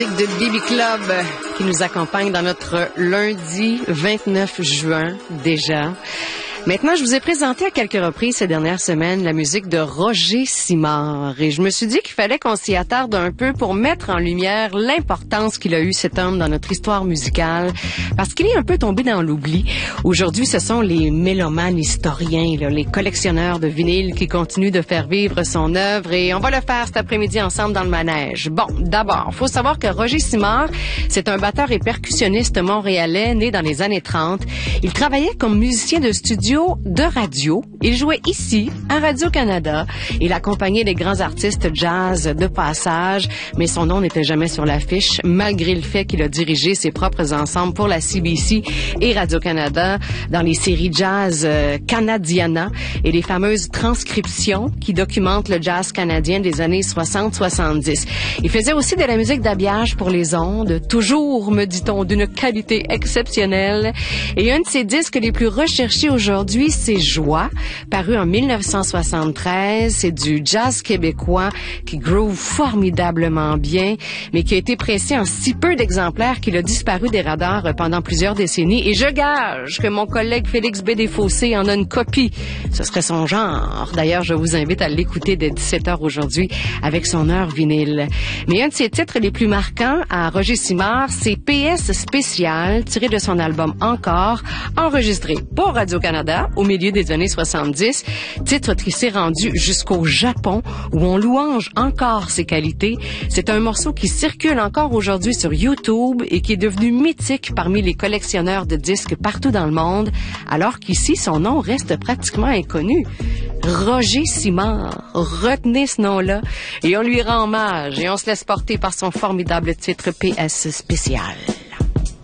De BB Club qui nous accompagne dans notre lundi 29 juin déjà. Maintenant, je vous ai présenté à quelques reprises ces dernières semaines la musique de Roger Simard et je me suis dit qu'il fallait qu'on s'y attarde un peu pour mettre en lumière l'importance qu'il a eu cet homme dans notre histoire musicale parce qu'il est un peu tombé dans l'oubli. Aujourd'hui, ce sont les mélomanes historiens, là, les collectionneurs de vinyles qui continuent de faire vivre son œuvre et on va le faire cet après-midi ensemble dans le manège. Bon, d'abord, il faut savoir que Roger Simard, c'est un batteur et percussionniste montréalais né dans les années 30. Il travaillait comme musicien de studio de radio. Il jouait ici, à Radio-Canada. Il accompagnait les grands artistes jazz de passage, mais son nom n'était jamais sur l'affiche, malgré le fait qu'il a dirigé ses propres ensembles pour la CBC et Radio-Canada dans les séries jazz Canadiana et les fameuses transcriptions qui documentent le jazz canadien des années 60-70. Il faisait aussi de la musique d'habillage pour les ondes, toujours, me dit-on, d'une qualité exceptionnelle. Et un de ses disques les plus recherchés aujourd'hui, c'est Joie, paru en 1973. C'est du jazz québécois qui groove formidablement bien, mais qui a été pressé en si peu d'exemplaires qu'il a disparu des radars pendant plusieurs décennies. Et je gage que mon collègue Félix B. Desfossés en a une copie. Ce serait son genre. D'ailleurs, je vous invite à l'écouter dès 17h aujourd'hui avec son heure vinyle. Mais un de ses titres les plus marquants à Roger Simard, c'est PS Spécial, tiré de son album Encore, enregistré pour Radio-Canada au milieu des années 70, titre qui s'est rendu jusqu'au Japon où on louange encore ses qualités. C'est un morceau qui circule encore aujourd'hui sur YouTube et qui est devenu mythique parmi les collectionneurs de disques partout dans le monde, alors qu'ici, son nom reste pratiquement inconnu. Roger Simard, retenez ce nom-là et on lui rend hommage et on se laisse porter par son formidable titre PS Spécial.